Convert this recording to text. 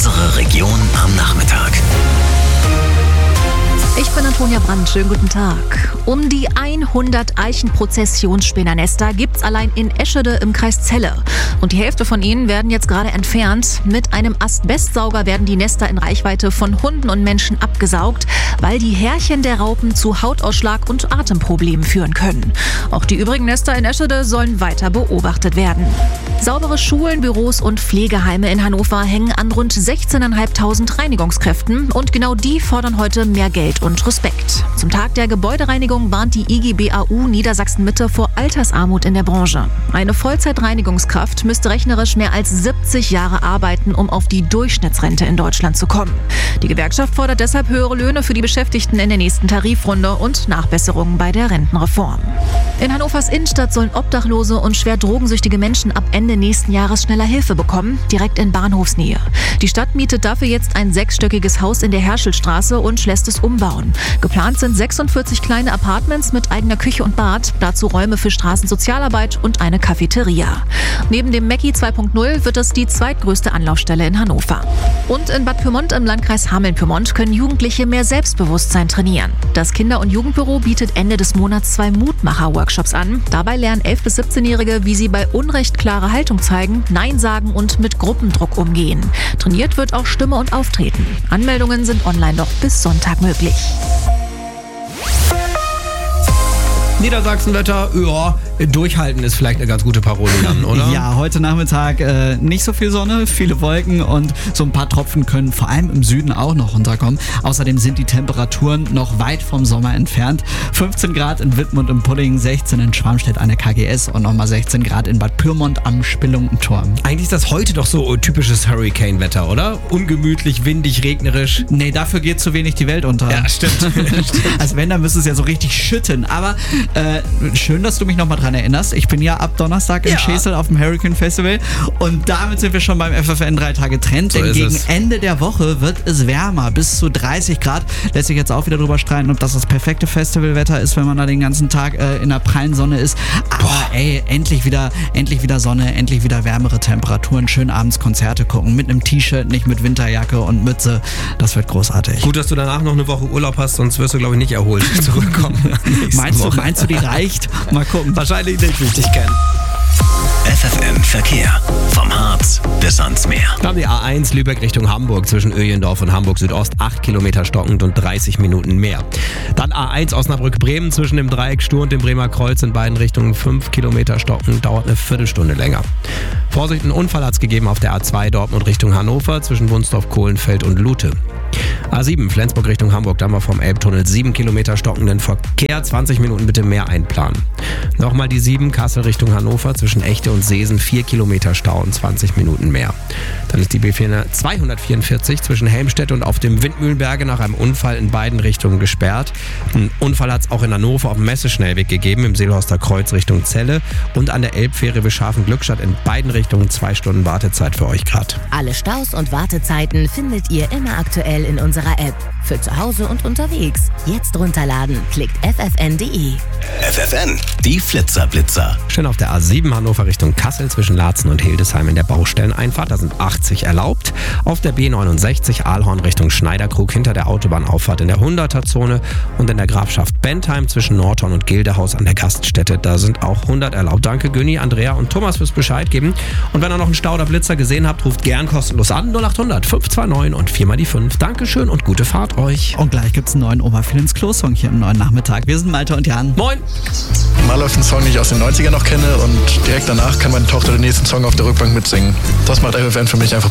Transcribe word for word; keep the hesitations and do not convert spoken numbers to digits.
Unsere Region am Nachmittag. Ich bin Antonia Brandt, schönen guten Tag. Um die hundert Eichenprozessionsspinnernester gibt's allein in Eschede im Kreis Celle. Und die Hälfte von ihnen werden jetzt gerade entfernt. Mit einem Asbestsauger werden die Nester in Reichweite von Hunden und Menschen abgesaugt, weil die Härchen der Raupen zu Hautausschlag und Atemproblemen führen können. Auch die übrigen Nester in Eschede sollen weiter beobachtet werden. Saubere Schulen, Büros und Pflegeheime in Hannover hängen an rund sechzehntausendfünfhundert Reinigungskräften. Und genau die fordern heute mehr Geld und Respekt. Zum Tag der Gebäudereinigung warnt die I G B A U Niedersachsen-Mitte vor Altersarmut in der Branche. Eine Vollzeitreinigungskraft müsste rechnerisch mehr als siebzig Jahre arbeiten, um auf die Durchschnittsrente in Deutschland zu kommen. Die Gewerkschaft fordert deshalb höhere Löhne für die Beschäftigten in der nächsten Tarifrunde und Nachbesserungen bei der Rentenreform. In Hannovers Innenstadt sollen obdachlose und schwer drogensüchtige Menschen ab Ende nächsten Jahres schneller Hilfe bekommen, direkt in Bahnhofsnähe. Die Stadt mietet dafür jetzt ein sechsstöckiges Haus in der Herschelstraße und lässt es umbauen. Geplant sind sechsundvierzig kleine Apartments mit eigener Küche und Bad, dazu Räume für Straßensozialarbeit und eine Cafeteria. Neben dem Mecki zwei Punkt null wird es die zweitgrößte Anlaufstelle in Hannover. Und in Bad Pyrmont im Landkreis Hameln-Pyrmont können Jugendliche mehr Selbstbewusstsein trainieren. Das Kinder- und Jugendbüro bietet Ende des Monats zwei Mutmacher-Workshops an. Dabei lernen elf- bis siebzehnjährige, wie sie bei Unrecht klare Haltung zeigen, Nein sagen und mit Gruppendruck umgehen. Trainiert wird auch Stimme und Auftreten. Anmeldungen sind online noch bis Sonntag möglich. Niedersachsenwetter, ja, durchhalten ist vielleicht eine ganz gute Parole, Jan, oder? Ja, heute Nachmittag äh, nicht so viel Sonne, viele Wolken und so ein paar Tropfen können vor allem im Süden auch noch runterkommen. Außerdem sind die Temperaturen noch weit vom Sommer entfernt. fünfzehn Grad in Wittmund im Pudding, sechzehn in Schwarmstedt an der K G S und nochmal sechzehn Grad in Bad Pyrmont am Spillungen-Turm. Eigentlich ist das heute doch so typisches Hurricane-Wetter, oder? Ungemütlich, windig, regnerisch. Nee, dafür geht zu wenig die Welt unter. Ja, stimmt. Also wenn, dann müsste es ja so richtig schütten. Aber äh, schön, dass du mich nochmal dran erinnerst. Ich bin ja ab Donnerstag in Ja. Schesel auf dem Hurricane Festival und damit sind wir schon beim F F N drei Tage Trend, So denn ist gegen es. Ende der Woche wird es wärmer, bis zu dreißig Grad. Lässt sich jetzt auch wieder drüber streiten, ob das das perfekte Festivalwetter ist, wenn man da den ganzen Tag äh, in der prallen Sonne ist. Aber Boah. ey, endlich wieder, endlich wieder Sonne, endlich wieder wärmere Temperaturen, schön abends Konzerte gucken, mit einem T-Shirt, nicht mit Winterjacke und Mütze. Das wird großartig. Gut, dass du danach noch eine Woche Urlaub hast, sonst wirst du, glaube ich, nicht erholt zurückkommen. Meinst du, meinst du, die reicht? Mal gucken. Wahrscheinlich nicht, wie ich dich kenne. F F N Verkehr. Vom Harz bis ans Meer. Dann die A eins Lübeck Richtung Hamburg zwischen Öjendorf und Hamburg Südost, acht Kilometer stockend und dreißig Minuten mehr. Dann A eins Osnabrück-Bremen zwischen dem Dreieck Stur und dem Bremer Kreuz in beiden Richtungen, fünf Kilometer stockend, dauert eine Viertelstunde länger. Vorsicht, einen Unfall hat es gegeben auf der A zwei Dortmund Richtung Hannover zwischen Wunsdorf, Kohlenfeld und Lute. A sieben Flensburg Richtung Hamburg, da haben wir vom Elbtunnel sieben Kilometer stockenden Verkehr, zwanzig Minuten bitte mehr einplanen. Nochmal die sieben Kassel Richtung Hannover zwischen Echte und Seesen, vier Kilometer Stau und zwanzig Minuten mehr. Dann ist die B zweihundertvierundvierzig zwischen Helmstedt und auf dem Windmühlenberge nach einem Unfall in beiden Richtungen gesperrt. Ein Unfall hat es auch in Hannover auf dem Messeschnellweg gegeben, im Seelhorster Kreuz Richtung Celle und an der Elbfähre Wilschafen-Glückstadt in beiden Richtungen zwei Stunden Wartezeit für euch gerade. Alle Staus und Wartezeiten findet ihr immer aktuell in unserer App. Für zu Hause und unterwegs. Jetzt runterladen. Klickt f f n punkt d e. F F N, die Flitzerblitzer. Schön auf der A sieben Hannover Richtung Kassel zwischen Laatzen und Hildesheim in der Baustelleneinfahrt. Da sind achtzig erlaubt. Auf der B neunundsechzig Aalhorn Richtung Schneiderkrug hinter der Autobahnauffahrt in der hunderter-Zone. Und in der Grafschaft Bentheim zwischen Nordhorn und Gildehaus an der Gaststätte. Da sind auch hundert erlaubt. Danke Günni, Andrea und Thomas fürs Bescheid geben. Und wenn ihr noch einen Stau oder Blitzer gesehen habt, ruft gern kostenlos an. null acht hundert fünf zwei neun und vier mal die fünf. Dankeschön und gute Fahrt euch. Und gleich gibt's einen neuen Oma viel ins Klo-Song hier im neuen Nachmittag. Wir sind Malte und Jan. Moin! Mal läuft ein Song, den ich aus den neunzigern noch kenne und direkt danach kann meine Tochter den nächsten Song auf der Rückbank mitsingen. Das macht F F N für mich einfach